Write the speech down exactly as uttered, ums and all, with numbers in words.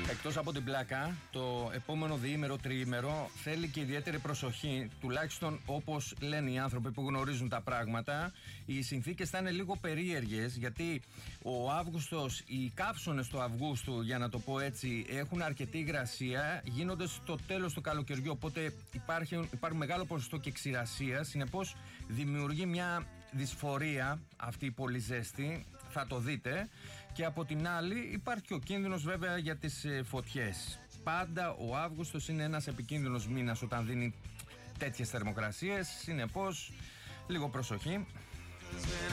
Εκτός από την πλάκα, το επόμενο διήμερο, τριήμερο θέλει και ιδιαίτερη προσοχή, τουλάχιστον όπως λένε οι άνθρωποι που γνωρίζουν τα πράγματα. Οι συνθήκες θα είναι λίγο περίεργες, γιατί ο Αύγουστος, οι καύσωνες του Αυγούστου, για να το πω έτσι, έχουν αρκετή υγρασία, γίνονται στο τέλος του καλοκαιριού, οπότε υπάρχει, υπάρχει μεγάλο ποσοστό και ξηρασίας, συνεπώς δημιουργεί μια δυσφορία αυτή η πολύ ζέστη, θα το δείτε. Και από την άλλη υπάρχει και ο κίνδυνος βέβαια για τις ε, φωτιές. Πάντα ο Αύγουστος είναι ένας επικίνδυνος μήνας όταν δίνει τέτοιες θερμοκρασίες, συνεπώς λίγο προσοχή.